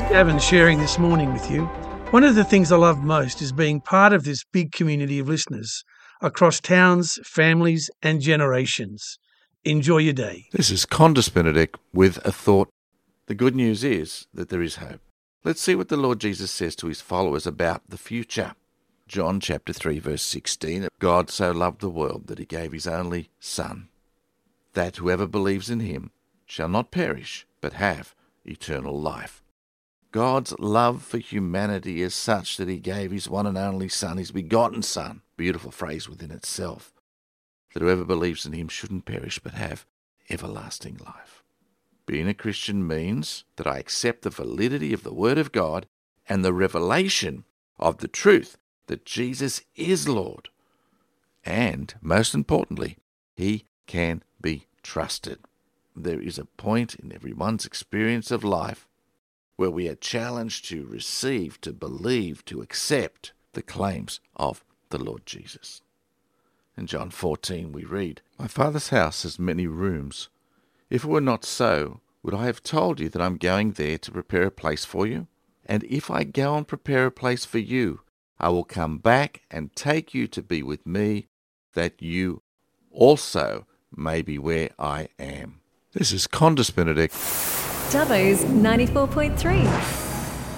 Gavin sharing this morning with you. One of the things I love most is being part of this big community of listeners across towns, families and generations. Enjoy your day. This is Condis Benedict with a thought. The good news is that there is hope. Let's see what the Lord Jesus says to his followers about the future. John chapter 3 verse 16, God so loved the world that he gave his only Son, that whoever believes in him shall not perish, but have eternal life. God's love for humanity is such that he gave his one and only Son, his begotten Son, beautiful phrase within itself, that whoever believes in him shouldn't perish, but have everlasting life. Being a Christian means that I accept the validity of the Word of God and the revelation of the truth that Jesus is Lord. And, most importantly, he can be trusted. There is a point in everyone's experience of life where we are challenged to receive, to believe, to accept the claims of the Lord Jesus. In John 14 we read, "My Father's house has many rooms. If it were not so, would I have told you that I'm going there to prepare a place for you? And if I go and prepare a place for you, I will come back and take you to be with me, that you also may be where I am." This is Condis Benedict. Dubbo's 94.3.